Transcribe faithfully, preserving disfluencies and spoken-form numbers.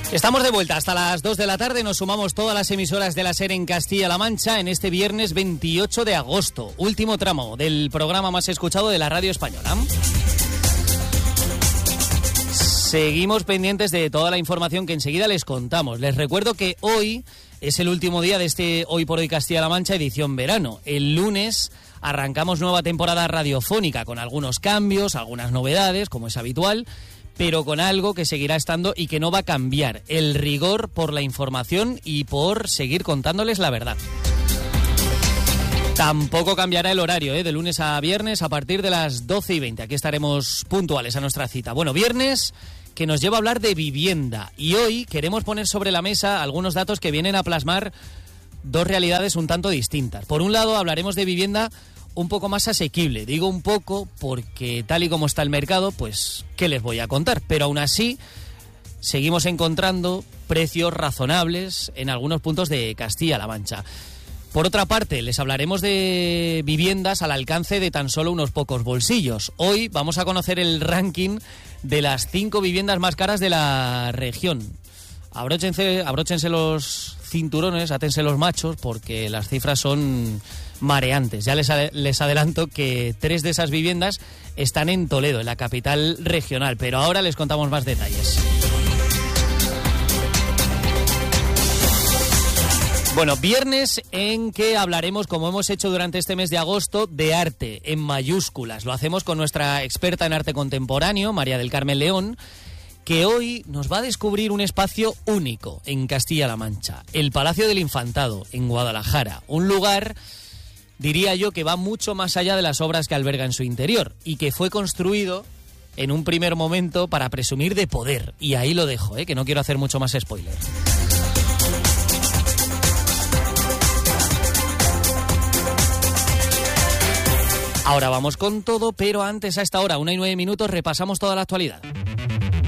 Estamos de vuelta hasta las dos de la tarde, nos sumamos todas las emisoras de la SER en Castilla-La Mancha en este viernes veintiocho de agosto, último tramo del programa más escuchado de la radio española. Seguimos pendientes de toda la información que enseguida les contamos. Les recuerdo que hoy es el último día de este Hoy por Hoy Castilla-La Mancha edición verano. El lunes arrancamos nueva temporada radiofónica con algunos cambios, algunas novedades, como es habitual, pero con algo que seguirá estando y que no va a cambiar: el rigor por la información y por seguir contándoles la verdad. Tampoco cambiará el horario, ¿eh? De lunes a viernes a partir de las doce y veinte. Aquí estaremos puntuales a nuestra cita. Bueno, viernes que nos lleva a hablar de vivienda, y hoy queremos poner sobre la mesa algunos datos que vienen a plasmar dos realidades un tanto distintas. Por un lado, hablaremos de vivienda un poco más asequible. Digo un poco porque tal y como está el mercado, pues, ¿qué les voy a contar? Pero aún así, seguimos encontrando precios razonables en algunos puntos de Castilla-La Mancha. Por otra parte, les hablaremos de viviendas al alcance de tan solo unos pocos bolsillos. Hoy vamos a conocer el ranking de las cinco viviendas más caras de la región. Abróchense, abróchense los cinturones, átense los machos, porque las cifras son mareantes. Ya les, les adelanto que tres de esas viviendas están en Toledo, en la capital regional, pero ahora les contamos más detalles. Bueno, viernes en que hablaremos, como hemos hecho durante este mes de agosto, de arte en mayúsculas. Lo hacemos con nuestra experta en arte contemporáneo, María del Carmen León, que hoy nos va a descubrir un espacio único en Castilla-La Mancha, el Palacio del Infantado, en Guadalajara. Un lugar, diría yo, que va mucho más allá de las obras que alberga en su interior y que fue construido en un primer momento para presumir de poder. Y ahí lo dejo, ¿eh? Que no quiero hacer mucho más spoiler. Ahora vamos con todo, pero antes, a esta hora, una y nueve minutos, repasamos toda la actualidad.